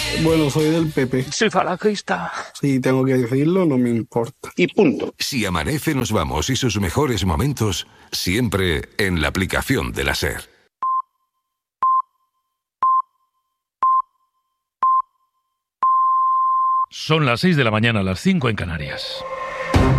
Bueno, soy del PP. Soy falangista. Si tengo que decirlo, no me importa. Y punto. Si amanece, nos vamos y sus mejores momentos siempre en la aplicación de la SER. Son las 6 de la mañana, las 5 en Canarias.